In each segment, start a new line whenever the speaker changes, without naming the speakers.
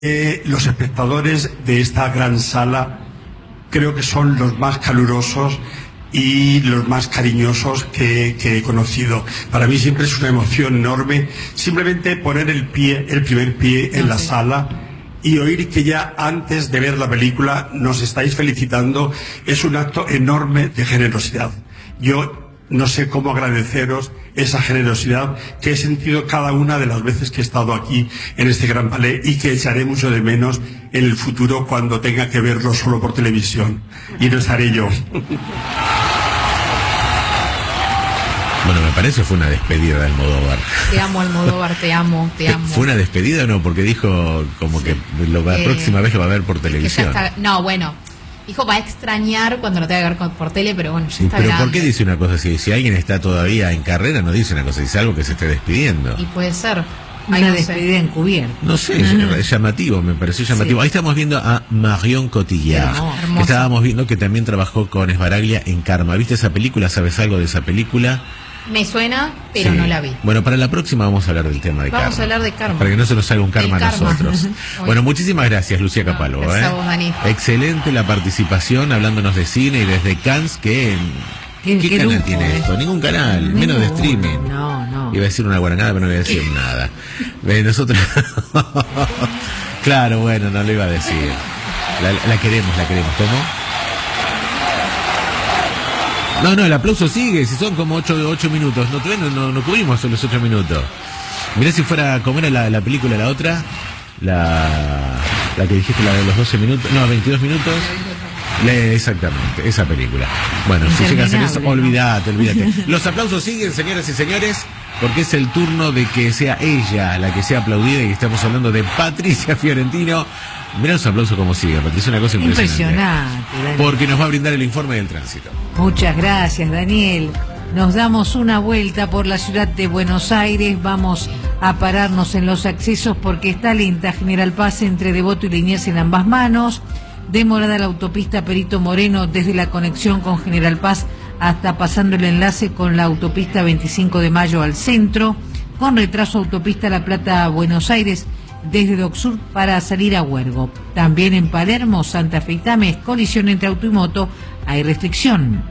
Los espectadores de esta gran sala creo que son los más calurosos y los más cariñosos que he conocido. Para mí siempre es una emoción enorme simplemente poner el primer pie en la sala y oír que ya antes de ver la película nos estáis felicitando. Es un acto enorme de generosidad. Yo no sé cómo agradeceros esa generosidad que he sentido cada una de las veces que he estado aquí en este gran palais y que echaré mucho de menos en el futuro cuando tenga que verlo solo por televisión. Y no estaré yo.
Bueno, me parece fue una despedida de Almodóvar.
Te amo, Almodóvar, te amo.
¿Fue una despedida o no? Porque dijo como que la próxima vez lo va a ver por televisión.
No, bueno, dijo va a extrañar cuando lo tenga que ver por tele, pero bueno, ya está
¿Pero
grande.
por qué dice una cosa así? Si alguien está todavía en carrera, no dice una cosa, dice algo que se esté despidiendo.
Y puede ser.
Una despedida encubierta.
No sé, es llamativo, me pareció llamativo. Sí. Ahí estamos viendo a Marion Cotillard, que estábamos viendo que también trabajó con Esbaraglia en Karma. ¿Viste esa película? ¿Sabes algo de esa película?
Me suena, pero no la vi.
Bueno, para la próxima vamos a hablar del tema de Karma.
Vamos a hablar de Karma.
Para que no se nos salga un karma a nosotros. Bueno, muchísimas gracias, Lucía Capalvo. Excelente la participación, hablándonos de cine y desde Cannes, ¿Qué canal tiene esto? Ningún canal, menos de streaming.
No.
Iba a decir una guaranada, pero no voy a decir nada. Nosotros... Claro, bueno, no lo iba a decir. La queremos. ¿Cómo? No, el aplauso sigue, si son como 8 minutos. No cubrimos los 8 minutos. Mirá si fuera, ¿cómo era la película la otra? La que dijiste, la de los 12 minutos. No, 22 minutos. Exactamente, esa película. Bueno, si llegas a eso, olvídate. Los aplausos siguen, señoras y señores, porque es el turno de que sea ella la que sea aplaudida, y estamos hablando de Patricia Fiorentino. Mirá los aplausos como siguen, Patricia, es una cosa impresionante. Porque nos va a brindar el informe del tránsito.
Muchas gracias, Daniel. Nos damos una vuelta por la ciudad de Buenos Aires. Vamos a pararnos en los accesos porque está lenta General Paz entre Devoto y Liniers en ambas manos. Demorada la autopista Perito Moreno desde la conexión con General Paz hasta pasando el enlace con la autopista 25 de Mayo al centro. Con retraso autopista La Plata a Buenos Aires desde Dock Sur para salir a Huergo. También en Palermo, Santa Fe y Tames, colisión entre auto y moto, hay restricción.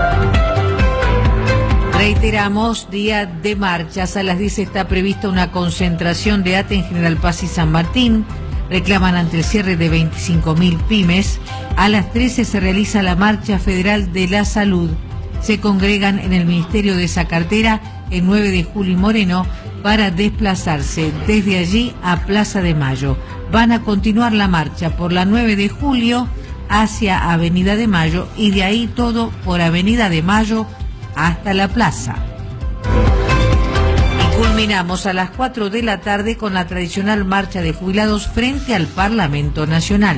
Reiteramos, día de marchas. A las 10 está prevista una concentración de ATE en General Paz y San Martín. Reclaman ante el cierre de 25.000 pymes. A las 13 se realiza la Marcha Federal de la Salud. Se congregan en el Ministerio de esa cartera el 9 de julio y Moreno para desplazarse desde allí a Plaza de Mayo. Van a continuar la marcha por la 9 de julio hacia Avenida de Mayo y de ahí todo por Avenida de Mayo hasta la plaza. Y culminamos a las 4 de la tarde con la tradicional marcha de jubilados frente al Parlamento Nacional.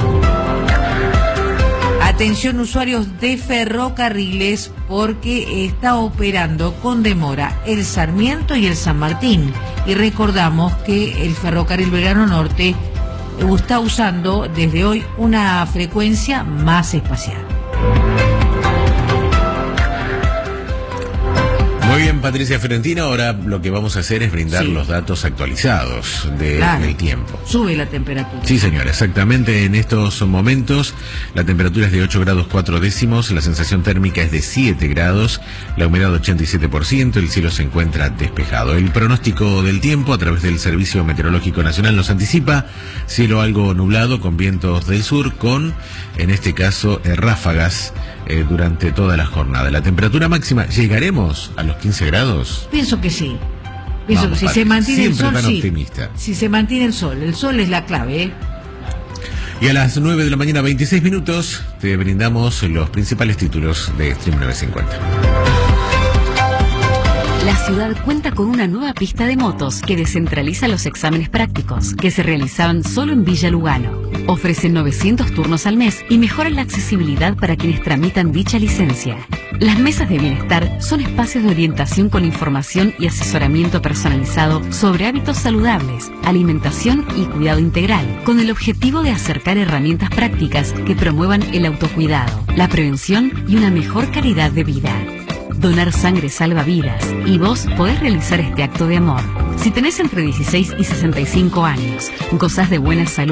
Atención usuarios de ferrocarriles porque está operando con demora el Sarmiento y el San Martín. Y recordamos que el ferrocarril Belgrano Norte está usando desde hoy una frecuencia más espacial.
Muy bien, Patricia Fiorentino, ahora lo que vamos a hacer es brindar los datos actualizados del tiempo.
Sube la temperatura.
Sí, señora, exactamente. En estos momentos la temperatura es de 8 grados 4 décimos, la sensación térmica es de 7 grados, la humedad 87%, el cielo se encuentra despejado. El pronóstico del tiempo a través del Servicio Meteorológico Nacional nos anticipa cielo algo nublado con vientos del sur con, en este caso, ráfagas durante toda la jornada. La temperatura máxima, ¿llegaremos a los 15 grados?
Pienso que sí. Pienso que si se mantiene el sol, sí.
Optimista.
Si se mantiene el sol es la clave,
Y a las 9 de la mañana, 26 minutos, te brindamos los principales títulos de Stream 950.
La ciudad cuenta con una nueva pista de motos que descentraliza los exámenes prácticos, que se realizaban solo en Villa Lugano. Ofrecen 900 turnos al mes y mejoran la accesibilidad para quienes tramitan dicha licencia. Las mesas de bienestar son espacios de orientación con información y asesoramiento personalizado sobre hábitos saludables, alimentación y cuidado integral, con el objetivo de acercar herramientas prácticas que promuevan el autocuidado, la prevención y una mejor calidad de vida. Donar sangre salva vidas y vos podés realizar este acto de amor. Si tenés entre 16 y 65 años, gozás de buena salud